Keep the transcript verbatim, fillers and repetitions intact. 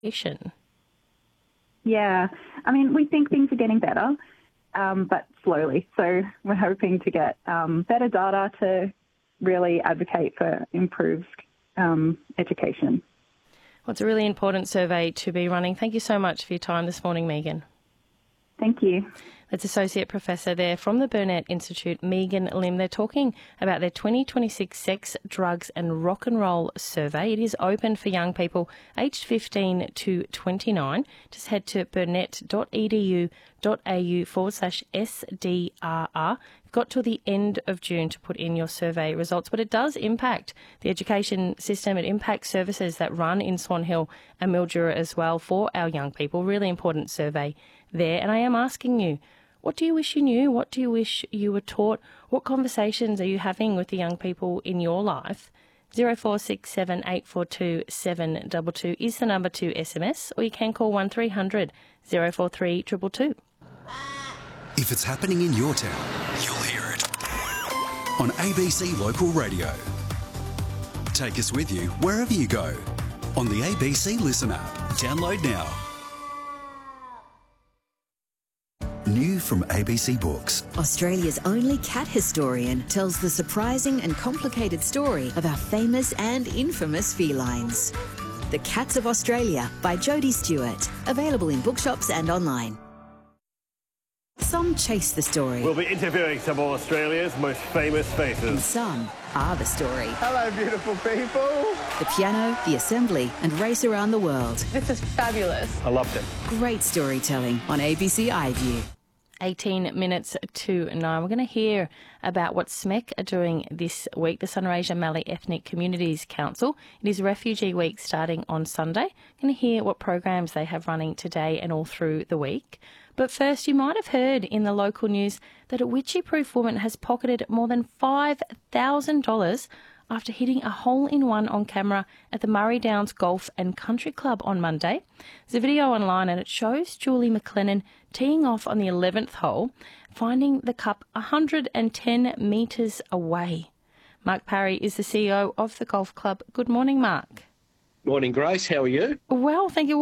education? Yeah, I mean, we think things are getting better, um, but slowly. So we're hoping to get um, better data to really advocate for improved um, education. Well, it's a really important survey to be running. Thank you so much for your time this morning, Megan. Thank you. That's Associate Professor there from the Burnett Institute, Megan Lim. They're talking about their twenty twenty-six Sex, Drugs and Rock and Roll survey. It is open for young people aged fifteen to twenty-nine. Just head to burnett.edu.au forward slash SDRR. You've got till the end of June to put in your survey results, but it does impact the education system. It impacts services that run in Swan Hill and Mildura as well for our young people. Really important survey there. And I am asking you, what do you wish you knew? What do you wish you were taught? What conversations are you having with the young people in your life? zero four six seven eight four two seven two two is the number to S M S, or you can call one three hundred oh four three two two two. If it's happening in your town, you'll hear it on A B C Local Radio. Take us with you wherever you go on the A B C Listen app. Download now. New from A B C Books. Australia's only cat historian tells the surprising and complicated story of our famous and infamous felines. The Cats of Australia by Jodie Stewart. Available in bookshops and online. Some chase the story. We'll be interviewing some of Australia's most famous faces. And some are the story. Hello, beautiful people. The piano, the assembly and race around the world. This is fabulous. I loved it. Great storytelling on A B C iView. eighteen minutes to nine. We're going to hear about what S M E C are doing this week, the Sunraysia Mallee Ethnic Communities Council. It is Refugee Week starting on Sunday. We're going to hear what programs they have running today and all through the week. But first, you might have heard in the local news that a Wycheproof woman has pocketed more than five thousand dollars after hitting a hole-in-one on camera at the Murray Downs Golf and Country Club on Monday. There's a video online and it shows Julie McLennan teeing off on the eleventh hole, finding the cup one hundred ten metres away. Mark Parry is the C E O of the golf club. Good morning, Mark. Morning, Grace. How are you? Well, thank you.